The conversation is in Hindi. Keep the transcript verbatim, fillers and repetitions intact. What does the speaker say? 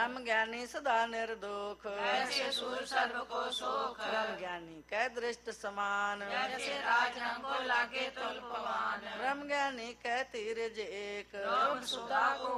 ब्रह्म ज्ञानी सदा निर्दोष ऐसे सूर सर्व को शोक ब्रह्म ज्ञानी कै दृष्ट समान जैसे राजन को लागे तुल पवन ब्रह्म ज्ञानी कै तीरज एक रोग सुधा को